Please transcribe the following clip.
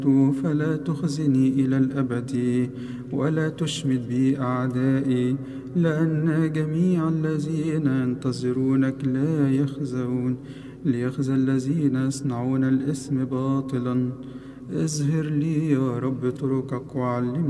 فلا تخزني إلى الأبد ولا تشمت بي أعدائي، لأن جميع الذين ينتظرونك لا يخزون، ليخزى الذين يصنعون الإثم باطلا. اظهر لي يا رب طرقك وعلمني